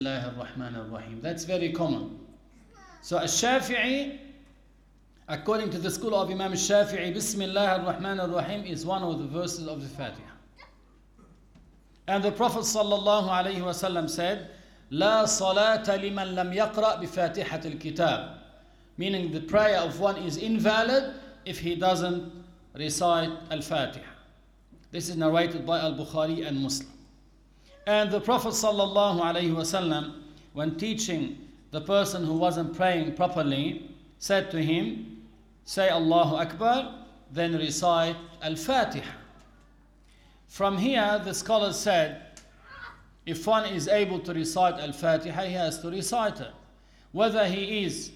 Ar-Rahman Ar-Rahim. That's very common. So Ash-Shafi'i, according to the school of Imam Ash-Shafi'i, Bismillah Ar-Rahman Ar-Rahim is one of the verses of the Fatiha. And the Prophet sallallahu alayhi wasallam said, La salata liman lam yaqra bi Fatihat al-Kitab. Meaning the prayer of one is invalid if he doesn't recite Al-Fatiha. This is narrated by Al-Bukhari and Muslim. And the Prophet sallallahu alayhi wasallam, when teaching the person who wasn't praying properly, said to him, say Allahu Akbar, then recite Al-Fatiha. From here, the scholars said, if one is able to recite Al-Fatiha, he has to recite it. Whether he is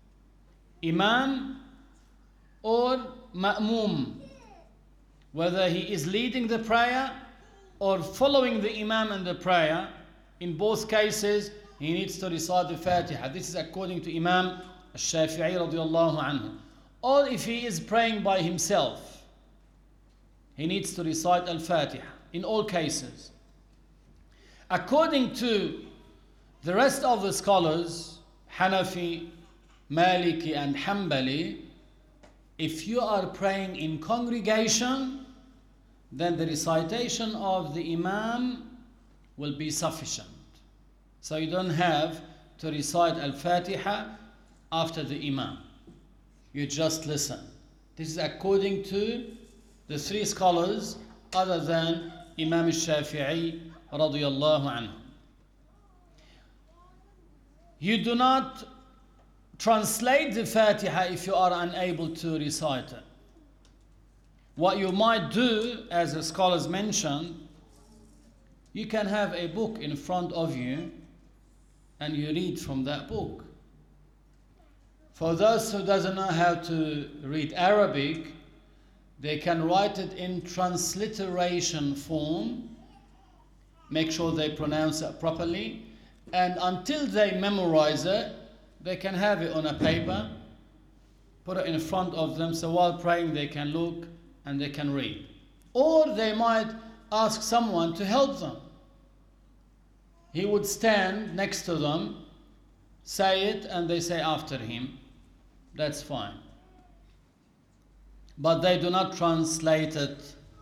Imam or Ma'mum, whether he is leading the prayer or following the Imam in the prayer, in both cases, he needs to recite the Fatiha. This is according to Imam Ash-Shafi'i radiallahu anhu. Or if he is praying by himself, he needs to recite Al-Fatiha in all cases. According to the rest of the scholars, Hanafi, Maliki and Hanbali, if you are praying in congregation, then the recitation of the Imam will be sufficient. So you don't have to recite Al-Fatiha after the Imam. You just listen. This is according to the three scholars other than Imam Al-Shafi'i radiyallahu anhu. You do not translate the Fatiha if you are unable to recite it. What you might do, as the scholars mentioned, you can have a book in front of you and you read from that book. For those who doesn't know how to read Arabic, they can write it in transliteration form, make sure they pronounce it properly, and until they memorize it, they can have it on a paper, put it in front of them, so while praying they can look and they can read. Or they might ask someone to help them. He would stand next to them, say it, and they say after him. That's fine. But they do not translate it.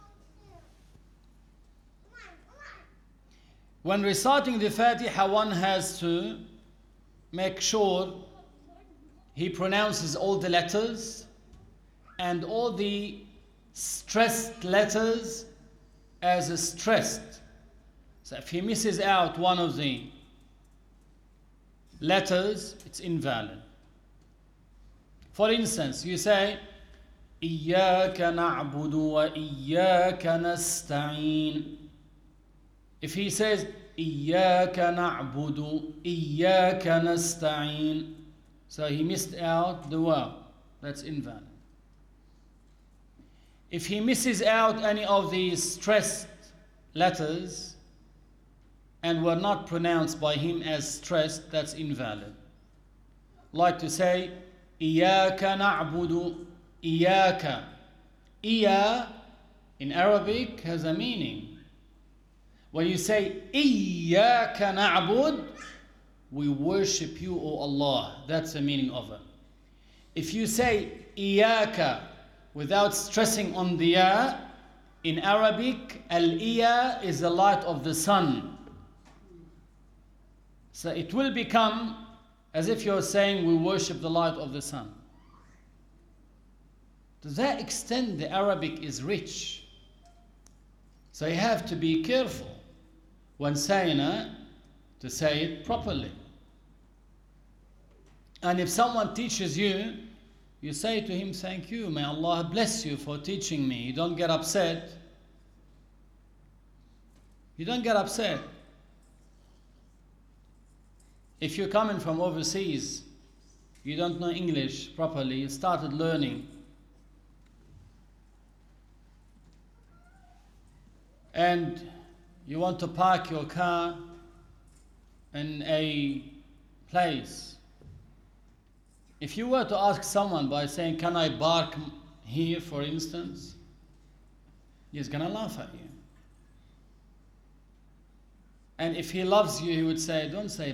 When reciting the Fatiha, one has to make sure he pronounces all the letters and all the stressed letters as stressed. So if he misses out one of the letters, it's invalid. For instance, you say, إِيَّاكَ نَعْبُدُ وَإِيَّاكَ نَسْتَعِينُ. If he says, إِيَّاكَ نَعْبُدُ إِيَّاكَ نَسْتَعِينُ, so he missed out the waw. That's invalid. If he misses out any of these stressed letters and were not pronounced by him as stressed, that's invalid. Like to say, إِيَّاكَ نَعْبُدُ إِيَّاكَ. إِيَّا in Arabic has a meaning. When you say إِيَّاكَ نَعْبُدُ, we worship you, O Allah. That's the meaning of it. If you say إِيَّاكَ without stressing on the ya, in Arabic, al-iya is the light of the sun. So it will become as if you're saying we worship the light of the sun. To that extent, the Arabic is rich. So you have to be careful when saying it, to say it properly. And if someone teaches you, you say to him, thank you, may Allah bless you for teaching me. You don't get upset. You don't get upset. If you're coming from overseas, you don't know English properly, you started learning, and you want to park your car in a place. If you were to ask someone by saying, can I park here, for instance, he's going to laugh at you. And if he loves you, he would say, don't say